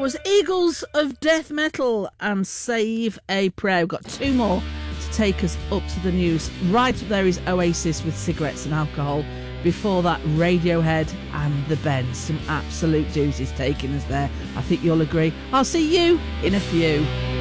was Eagles of Death Metal and Save a Prayer. We've got two more to take us up to the news. Right up there is Oasis with Cigarettes and Alcohol. Before that, Radiohead and The Bends. Some absolute doozies taking us there. I think you'll agree. I'll see you in a few.